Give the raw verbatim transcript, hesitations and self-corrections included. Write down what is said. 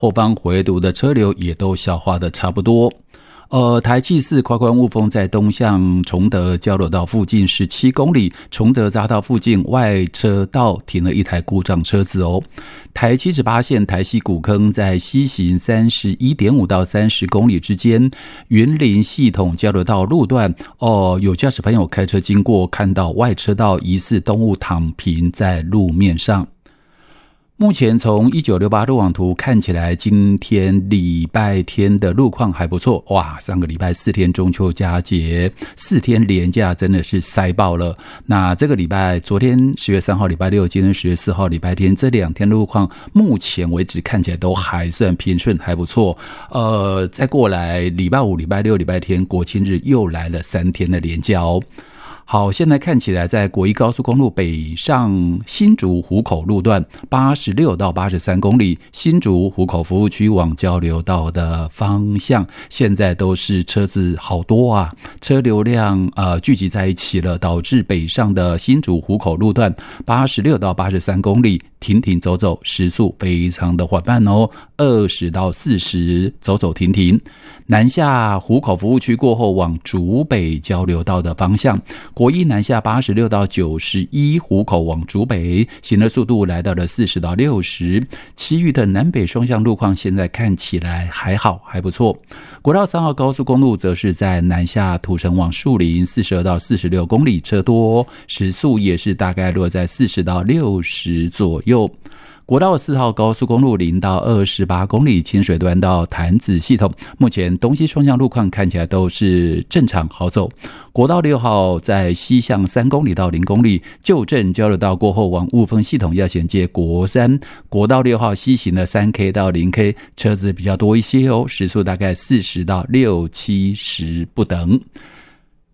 后方回堵的车流也都消化的差不多。呃，台七四快宽雾峰在东向崇德交流道附近十七公里，崇德匝道附近外车道停了一台故障车子哦。台七十八线台西古坑在西行 三十一点五 到三十公里之间，云林系统交流道路段哦，有驾驶朋友开车经过，看到外车道疑似动物躺平在路面上。目前从一九六八路网图看起来，今天礼拜天的路况还不错。哇，上个礼拜四天中秋佳节，四天连假真的是塞爆了。那这个礼拜，昨天十月三号礼拜六，今天十月四号礼拜天，这两天路况目前为止看起来都还算平顺，还不错。呃，再过来礼拜五、礼拜六、礼拜天国庆日又来了三天的连假哦。好，现在看起来在国一高速公路北上新竹湖口路段八十六到八十三公里，新竹湖口服务区往交流道的方向，现在都是车子好多啊，车流量呃聚集在一起了，导致北上的新竹湖口路段八十六到八十三公里停停走走，时速非常的缓慢哦，二十到四十走走停停。南下湖口服务区过后往竹北交流道的方向，国一南下八十六到九十一湖口往竹北，行的速度来到了四十到六十，其余的南北双向路况现在看起来还好，还不错。国道三号高速公路则是在南下土城往树林四十二到四十六公里，车多，时速也是大概落在四十到六十左右。国道四号高速公路零到二十八公里，清水端到潭子系统，目前东西双向路况看起来都是正常好走。国道六号在西向三公里到零公里，旧镇交流道过后往雾峰系统要衔接国三。国道六号西行的 三 K 到零 K 车子比较多一些哦，时速大概四十到六七十不等。